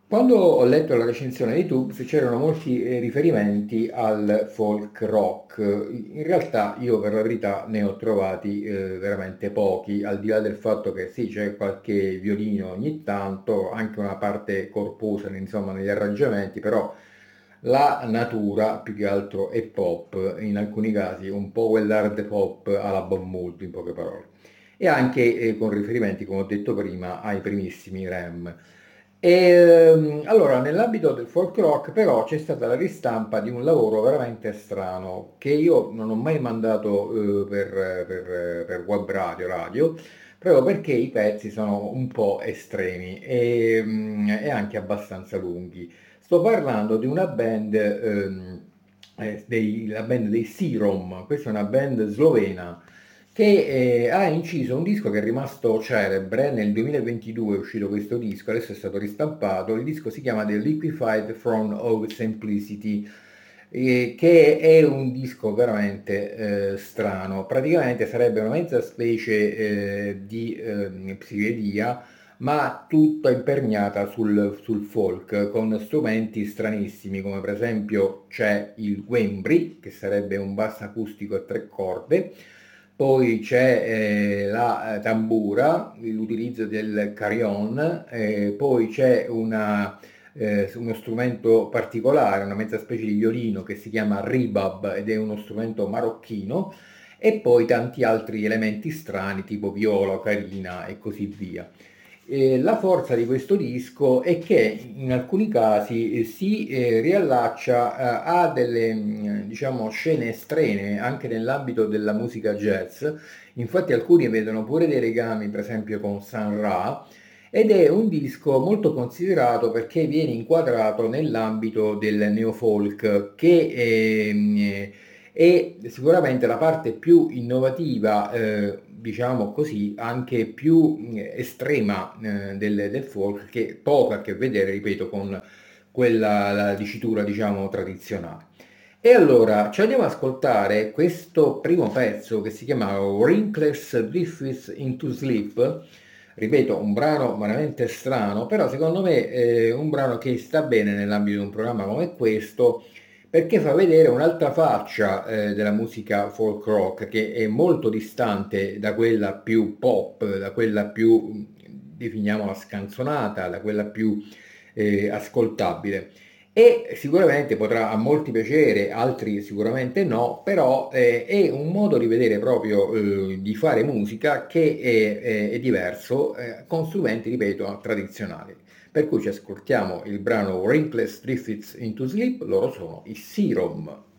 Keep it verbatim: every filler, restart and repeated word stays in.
Quando ho letto la recensione di Tubes c'erano molti eh, riferimenti al folk rock. In realtà io per la verità ne ho trovati eh, veramente pochi, al di là del fatto che sì, c'è qualche violino ogni tanto, anche una parte corposa, insomma, negli arrangiamenti, però la natura più che altro è pop, in alcuni casi un po' quell'hard pop alla Bob Mould, in poche parole. E anche eh, con riferimenti, come ho detto prima, ai primissimi Rem. E, ehm, allora, nell'ambito del folk rock però c'è stata la ristampa di un lavoro veramente strano che io non ho mai mandato eh, per, per- per web radio, radio, proprio perché i pezzi sono un po' estremi e, mm, e anche abbastanza lunghi. Sto parlando di una band, ehm, eh, dei- la band dei Serum, questa è una band slovena che eh, ha inciso un disco che è rimasto celebre. Nel duemilaventidue è uscito questo disco, adesso è stato ristampato. Il disco si chiama The Liquefied Throne of Simplicity, eh, che è un disco veramente eh, strano. Praticamente sarebbe una mezza specie eh, di eh, psichedelia, ma tutta imperniata sul, sul folk, con strumenti stranissimi, come per esempio c'è il Wembley, che sarebbe un basso acustico a tre corde, poi c'è eh, la eh, tambura, l'utilizzo del carillon, eh, poi c'è una, eh, uno strumento particolare, una mezza specie di violino che si chiama ribab ed è uno strumento marocchino, e poi tanti altri elementi strani tipo viola, ocarina e così via. Eh, la forza di questo disco è che in alcuni casi eh, si eh, riallaccia eh, a delle mh, diciamo, scene estreme anche nell'ambito della musica jazz. Infatti alcuni vedono pure dei legami, per esempio, con Sun Ra, ed è un disco molto considerato perché viene inquadrato nell'ambito del neofolk, che ehm, eh, è sicuramente la parte più innovativa, eh, diciamo così, anche più eh, estrema eh, del, del folk, che poco ha a che vedere, ripeto, con quella la dicitura, diciamo, tradizionale. E allora ci andiamo ad ascoltare questo primo pezzo che si chiama Wrinkles Drifts into Sleep. Ripeto, un brano veramente strano, però secondo me è un brano che sta bene nell'ambito di un programma come questo, perché fa vedere un'altra faccia eh, della musica folk rock, che è molto distante da quella più pop, da quella più, definiamola, scanzonata, da quella più eh, ascoltabile. E sicuramente potrà a molti piacere, altri sicuramente no, però eh, è un modo di vedere proprio, eh, di fare musica che è, è- è diverso, eh, con strumenti, ripeto, tradizionali. Per cui ci ascoltiamo il brano Wrinkles Drifts into Sleep, loro sono i Serum.